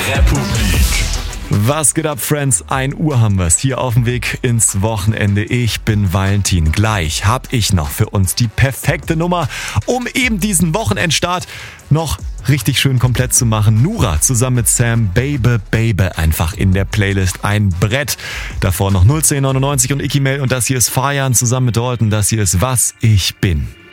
Republik. Was geht ab, Friends? 1 Uhr haben wir's. Hier auf dem Weg ins Wochenende. Ich bin Valentin. Gleich hab ich noch für uns die perfekte Nummer, um eben diesen Wochenendstart noch richtig schön komplett zu machen. Nura zusammen mit Sam, Baby, Baby, einfach in der Playlist ein Brett. Davor noch 01099 und Icky Mail und das hier ist Fajan zusammen mit Dalton. Das hier ist Was ich bin.